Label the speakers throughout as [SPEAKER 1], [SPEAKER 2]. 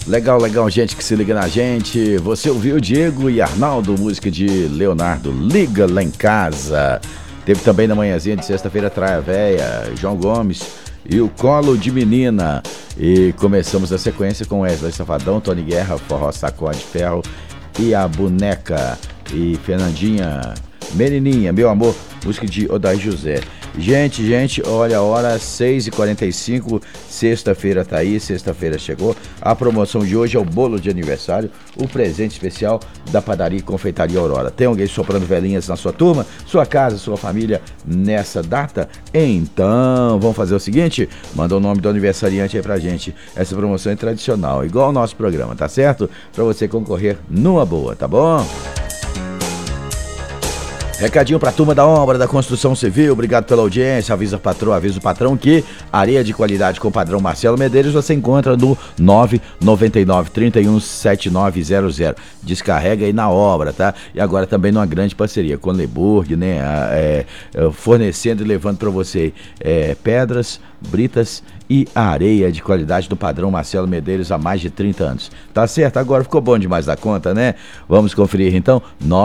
[SPEAKER 1] Legal, gente que se liga na gente. Você ouviu Diego e Arnaldo, música de Leonardo, Liga Lá em Casa. Teve também na manhãzinha de sexta-feira Traia Véia, João Gomes e o Colo de Menina. E começamos a sequência com Wesley Safadão, Tony Guerra, Forró Sacode Ferro e a Boneca. E Fernandinha, Menininha, Meu Amor, música de Odair José. Gente, olha a hora, 6h45, sexta-feira tá aí, sexta-feira chegou. A promoção de hoje é o bolo de aniversário, o presente especial da Padaria e Confeitaria Aurora. Tem alguém soprando velhinhas na sua turma, sua casa, sua família nessa data? Então, vamos fazer o seguinte, manda o nome do aniversariante aí pra gente. Essa promoção é tradicional, igual ao nosso programa, tá certo? Pra você concorrer numa boa, tá bom? Recadinho pra turma da obra da construção civil, obrigado pela audiência, avisa o patrão que areia de qualidade com o padrão Marcelo Medeiros você encontra no 999-317900, descarrega aí na obra, tá? E agora também numa grande parceria com Leburg, né, fornecendo e levando pra você pedras, britas e areia de qualidade do padrão Marcelo Medeiros há mais de 30 anos. Tá certo? Agora ficou bom demais da conta, né? Vamos conferir então,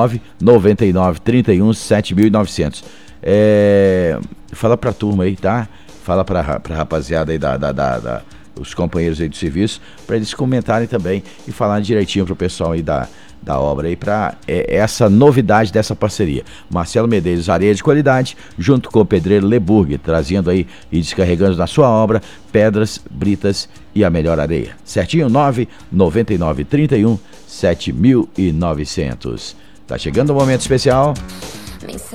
[SPEAKER 1] 999-31-7900. Fala pra turma aí, tá? Fala pra rapaziada aí os companheiros aí do serviço, pra eles comentarem também e falarem direitinho pro pessoal aí da obra aí, para essa novidade dessa parceria. Marcelo Medeiros, areia de qualidade, junto com o pedreiro Leburg, trazendo aí e descarregando na sua obra pedras, britas e a melhor areia. Certinho? 999-31-7900. Tá chegando o momento especial.